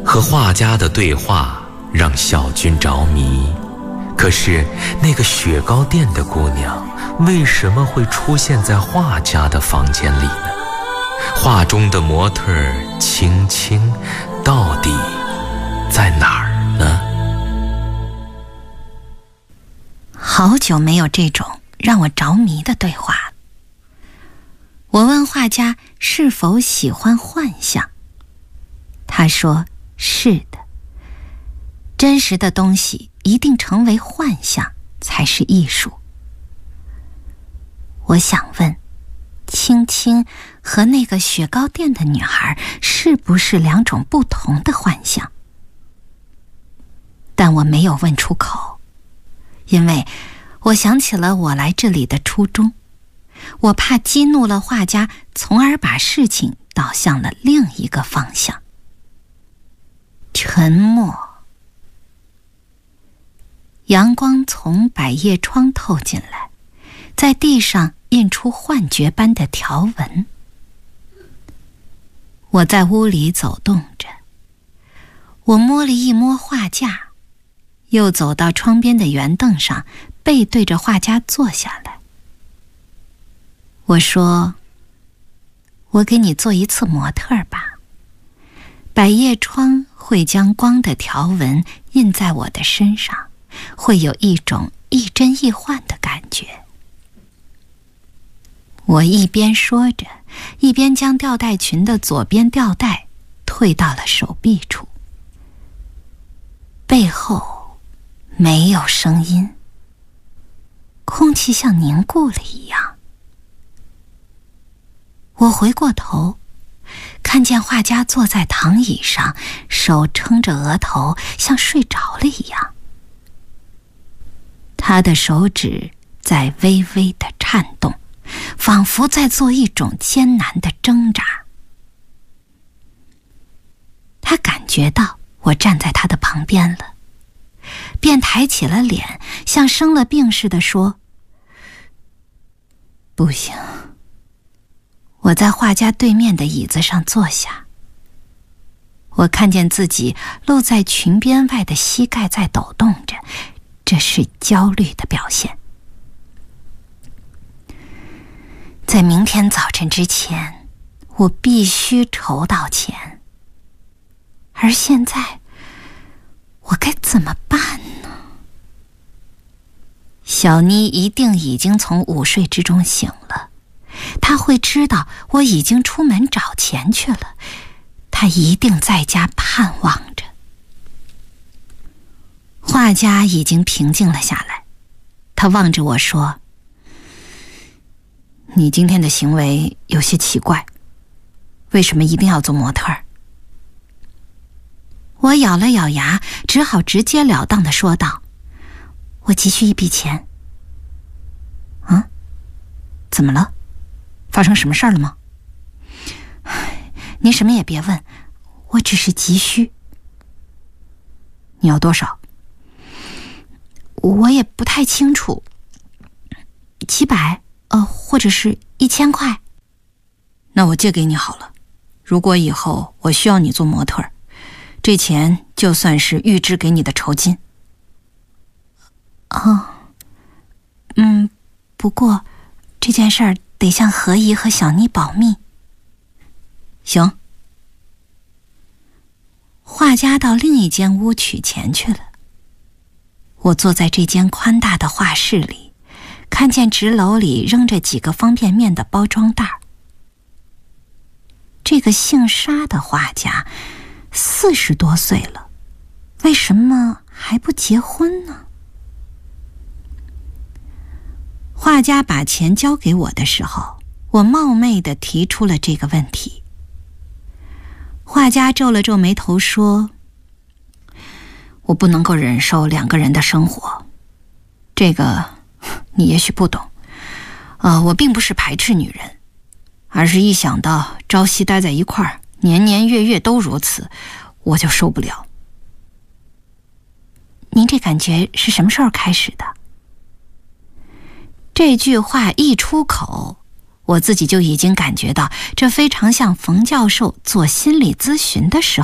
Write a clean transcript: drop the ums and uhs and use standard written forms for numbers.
和画家的对话让小军着迷，可是那个雪糕店的姑娘为什么会出现在画家的房间里呢？画中的模特青青到底在哪儿呢？ 好久没有这种让我着迷的对话。我问画家是否喜欢幻象，他说是的，真实的东西一定成为幻象才是艺术。我想问，青青和那个雪糕店的女孩是不是两种不同的幻象？但我没有问出口，因为我想起了我来这里的初衷，我怕激怒了画家，从而把事情导向了另一个方向。沉默。阳光从百叶窗透进来，在地上印出幻觉般的条纹。我在屋里走动着，我摸了一摸画架，又走到窗边的圆凳上，背对着画家坐下来。我说，我给你做一次模特吧，百叶窗会将光的条纹印在我的身上，会有一种亦真亦幻的感觉。我一边说着，一边将吊带裙的左边吊带退到了手臂处。背后没有声音，空气像凝固了一样。我回过头，看见画家坐在躺椅上，手撑着额头，像睡着了一样。他的手指在微微地颤动，仿佛在做一种艰难的挣扎。他感觉到我站在他的旁边了，便抬起了脸，像生了病似的说：“不行。”我在画家对面的椅子上坐下，我看见自己露在裙边外的膝盖在抖动着，这是焦虑的表现。在明天早晨之前，我必须筹到钱。而现在，我该怎么办呢？小妮一定已经从午睡之中醒了，她会知道我已经出门找钱去了，她一定在家盼望着。画家已经平静了下来，他望着我说：“你今天的行为有些奇怪，为什么一定要做模特儿？”我咬了咬牙，只好直截了当地说道：“我急需一笔钱。”啊？怎么了？发生什么事儿了吗？您什么也别问，我只是急需。你要多少？我也不太清楚，700，或者是1000块。那我借给你好了。如果以后我需要你做模特儿，这钱就算是预支给你的酬金。不过这件事儿得向何姨和小妮保密。行。画家到另一间屋取钱去了。我坐在这间宽大的画室里，看见纸篓里扔着几个方便面的包装袋。这个姓沙的画家40多岁了，为什么还不结婚呢？画家把钱交给我的时候，我冒昧地提出了这个问题。画家皱了皱眉头说：“我不能够忍受2个人的生活，这个你也许不懂。我并不是排斥女人，而是一想到朝夕待在一块儿，年年月月都如此，我就受不了。”您这感觉是什么时候开始的？这句话一出口，我自己就已经感觉到这非常像冯教授做心理咨询的时候